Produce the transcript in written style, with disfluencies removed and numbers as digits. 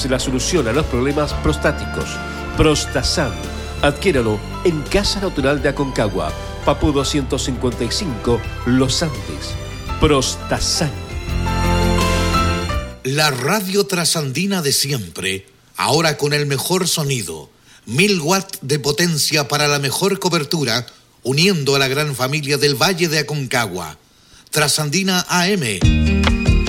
es la solución a los problemas prostáticos. Prostasan. Adquiéralo en Casa Natural de Aconcagua, Papú 255, Los Andes. Prostasan. La radio trasandina de siempre, ahora con el mejor sonido. 1000 watts de potencia para la mejor cobertura, uniendo a la gran familia del Valle de Aconcagua. Trasandina AM.